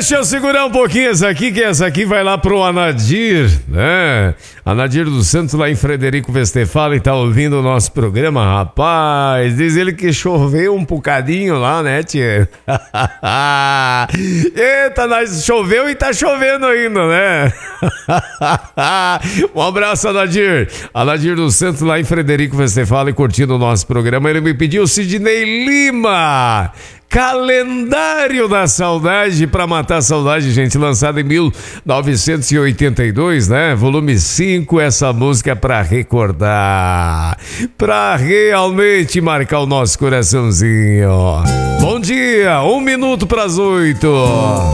Deixa eu segurar um pouquinho essa aqui, que essa aqui vai lá pro Anadir, né? Anadir dos Santos, lá em Frederico Westphalen, tá ouvindo o nosso programa, rapaz. Diz ele que choveu um bocadinho lá, né, tia? Eita, nós choveu e tá chovendo ainda, né? Um abraço, Anadir. Anadir dos Santos, lá em Frederico Westphalen, curtindo o nosso programa. Ele me pediu Sidney Lima. Calendário da Saudade, pra matar a saudade, gente, lançado em 1982, né? Volume 5, essa música é pra recordar, pra realmente marcar o nosso coraçãozinho. Bom dia, 1 minuto pras 8.